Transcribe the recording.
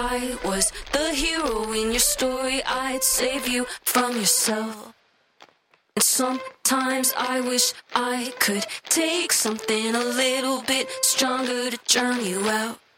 I was the hero in your story, I'd save you from yourself. And sometimes I wish I could take something a little bit stronger to drown you out.